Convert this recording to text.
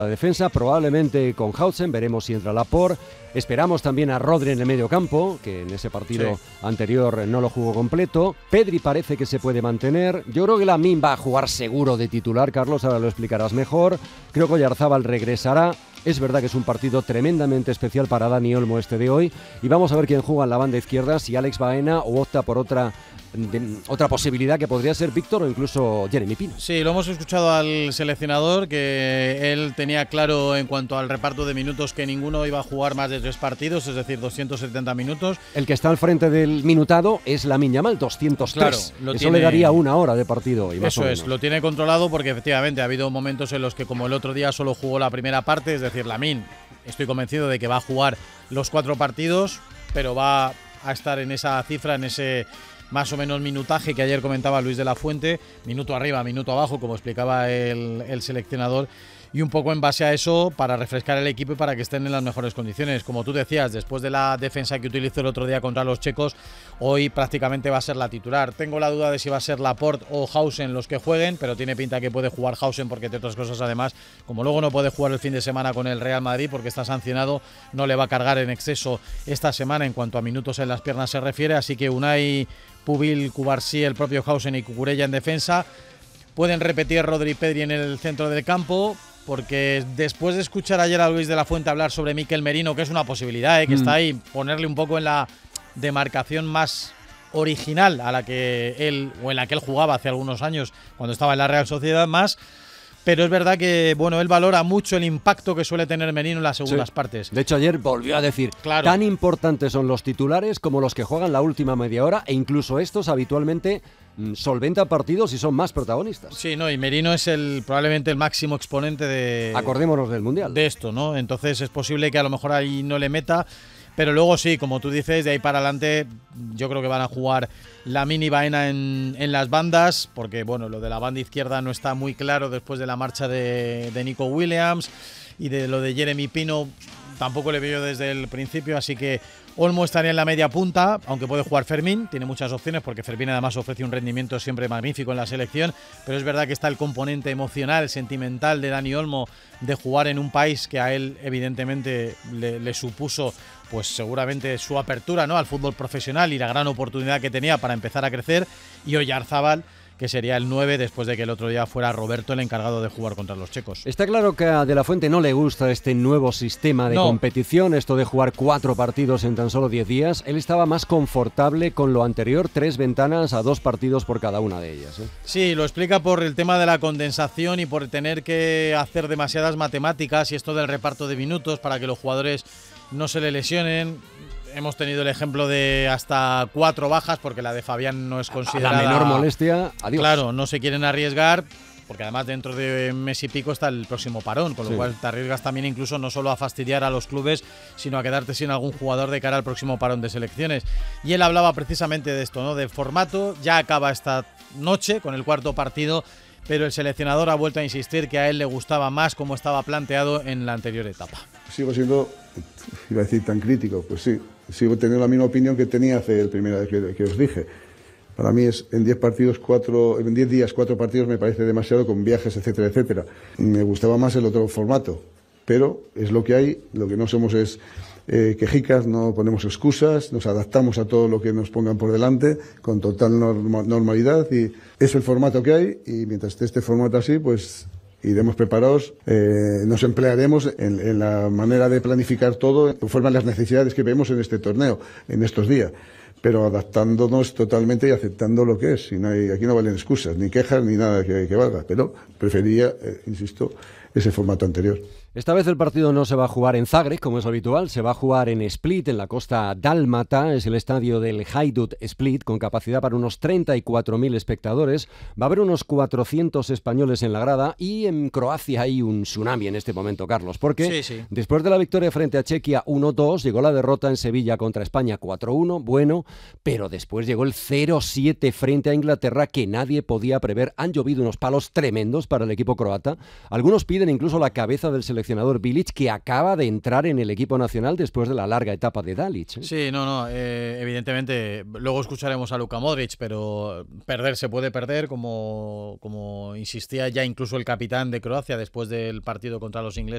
La defensa probablemente con Hausen, veremos si entra Laporte. Esperamos también a Rodri en el medio campo, que en ese partido anterior no lo jugó completo. Pedri parece que se puede mantener. Yo creo que Lamine va a jugar seguro de titular, Carlos, ahora lo explicarás mejor. Creo que Oyarzabal regresará. Es verdad que es un partido tremendamente especial para Dani Olmo este de hoy. Y vamos a ver quién juega en la banda izquierda, si Alex Baena o opta por otra posibilidad que podría ser Víctor o incluso Jeremy Pino. Sí, lo hemos escuchado al seleccionador, que él tenía claro en cuanto al reparto de minutos que ninguno iba a jugar más de 3 partidos, es decir, 270 minutos. El que está al frente del minutado es Lamine Yamal, 203. Claro, Eso le daría 1 hora de partido. Y eso es, lo tiene controlado porque efectivamente ha habido momentos en los que, como el otro día, solo jugó la primera parte, es decir, Lamine, estoy convencido de que va a jugar los 4 partidos, pero va a estar en esa cifra, en ese más o menos minutaje que ayer comentaba Luis de la Fuente, minuto arriba, minuto abajo, como explicaba el seleccionador, y un poco en base a eso para refrescar el equipo y para que estén en las mejores condiciones. Como tú decías, después de la defensa que utilizó el otro día contra los checos, hoy prácticamente va a ser la titular. Tengo la duda de si va a ser Laporte o Hausen los que jueguen, pero tiene pinta que puede jugar Hausen porque, entre otras cosas, además, como luego no puede jugar el fin de semana con el Real Madrid porque está sancionado, no le va a cargar en exceso esta semana en cuanto a minutos en las piernas se refiere, así que Unai, Pubil, Cubarsí, el propio Hausen y Cucurella en defensa. Pueden repetir Rodri y Pedri en el centro del campo, porque después de escuchar ayer a Luis de la Fuente hablar sobre Mikel Merino, que es una posibilidad, que está ahí, ponerle un poco en la demarcación más original a la que él, o en la que él jugaba hace algunos años cuando estaba en la Real Sociedad más. Pero es verdad que, bueno, él valora mucho el impacto que suele tener Merino en las segundas partes. De hecho, ayer volvió a decir, tan importantes son los titulares como los que juegan la última media hora, e incluso estos habitualmente solventan partidos y son más protagonistas. Sí, no, y Merino es probablemente el máximo exponente de... Acordémonos del Mundial. De esto, ¿no? Entonces es posible que a lo mejor ahí no le meta. Pero luego sí, como tú dices, de ahí para adelante yo creo que van a jugar Lamine y Baena en las bandas, porque bueno, lo de la banda izquierda no está muy claro después de la marcha de Nico Williams, y de lo de Jeremy Pino tampoco le veo desde el principio, así que Olmo estaría en la media punta, aunque puede jugar Fermín, tiene muchas opciones porque Fermín además ofrece un rendimiento siempre magnífico en la selección, pero es verdad que está el componente emocional, sentimental de Dani Olmo de jugar en un país que a él evidentemente le supuso pues seguramente su apertura, ¿no?, al fútbol profesional y la gran oportunidad que tenía para empezar a crecer, y Oyarzabal, que sería el 9 después de que el otro día fuera Roberto el encargado de jugar contra los checos. Está claro que a De la Fuente no le gusta este nuevo sistema de competición, esto de jugar 4 partidos en tan solo 10 días. Él estaba más confortable con lo anterior, 3 ventanas a 2 partidos por cada una de ellas. Sí, lo explica por el tema de la condensación y por tener que hacer demasiadas matemáticas y esto del reparto de minutos para que los jugadores no se le lesionen. Hemos tenido el ejemplo de hasta 4 bajas, porque la de Fabián no es considerada... A la menor molestia, adiós. Claro, no se quieren arriesgar, porque además dentro de mes y pico está el próximo parón, con lo cual te arriesgas también incluso no solo a fastidiar a los clubes, sino a quedarte sin algún jugador de cara al próximo parón de selecciones. Y él hablaba precisamente de esto, ¿no?, del formato. Ya acaba esta noche con el 4º partido, pero el seleccionador ha vuelto a insistir que a él le gustaba más como estaba planteado en la anterior etapa. Sigo siendo, iba a decir, tan crítico, pues sí, sigo teniendo la misma opinión que tenía hace la primera vez que os dije. Para mí es en 10 días 4 partidos me parece demasiado, con viajes, etcétera, etcétera. Me gustaba más el otro formato, pero es lo que hay. Lo que no somos es quejicas, no ponemos excusas, nos adaptamos a todo lo que nos pongan por delante con total normalidad, y es el formato que hay, y mientras esté este formato así, pues iremos preparados, nos emplearemos en la manera de planificar todo conforme a las necesidades que vemos en este torneo, en estos días, pero adaptándonos totalmente y aceptando lo que es. Y aquí no valen excusas, ni quejas, ni nada que valga, pero prefería, insisto, ese formato anterior. Esta vez el partido no se va a jugar en Zagreb, como es habitual, se va a jugar en Split, en la costa dálmata. Es el estadio del Hajduk Split, con capacidad para unos 34.000 espectadores. Va a haber unos 400 españoles en la grada, y en Croacia hay un tsunami en este momento, Carlos, porque después de la victoria frente a Chequia 1-2, llegó la derrota en Sevilla contra España 4-1, bueno, pero después llegó el 0-7 frente a Inglaterra, que nadie podía prever. Han llovido unos palos tremendos para el equipo croata. Algunos piden incluso la cabeza del seleccionador Bilic, que acaba de entrar en el equipo nacional después de la larga etapa de Dalic. Sí, evidentemente, luego escucharemos a Luka Modric, pero perder se puede perder, como insistía ya incluso el capitán de Croacia después del partido contra los ingleses.